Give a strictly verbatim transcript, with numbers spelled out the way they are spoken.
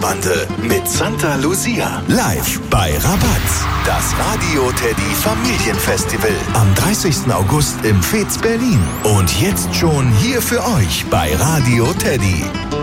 Bande mit Santa Lucia. Live bei Rabatz. Das Radio Teddy Familienfestival. Am dreißigsten August im Fez Berlin. Und jetzt schon hier für euch bei Radio Teddy.